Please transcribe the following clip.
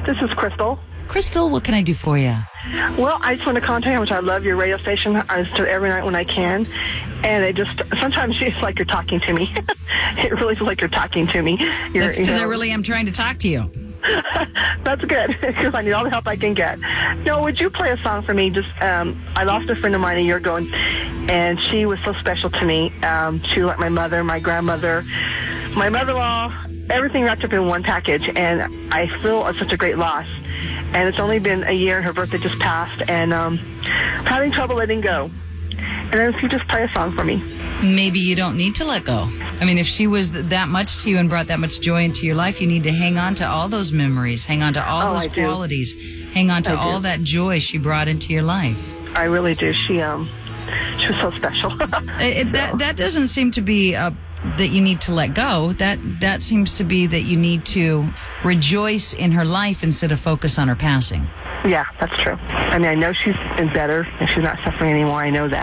This is Crystal. Crystal, what can I do for you? Well, I just want to contact you how much I love your radio station. I listen to it every night when I can. And it just, sometimes it's like you're talking to me. It really feels like you're talking to me. That's because I really am trying to talk to you. That's good, because I need all the help I can get. No, would you play a song for me? Just, I lost a friend of mine a year ago, and she was so special to me. She was like my mother, my grandmother, my mother-in-law, everything wrapped up in one package, and I feel it's such a great loss. And it's only been a year, and her birthday just passed, and I'm having trouble letting go. And then if you just play a song for me. Maybe you don't need to let go. I mean, if she was that much to you and brought that much joy into your life, you need to hang on to all those memories, hang on to all those qualities, hang on to all that joy she brought into your life. I really do. She was so special. That doesn't seem to be that you need to let go. That seems to be that you need to rejoice in her life instead of focus on her passing. Yeah, that's true. I mean, I know she's better and she's not suffering anymore. I know that.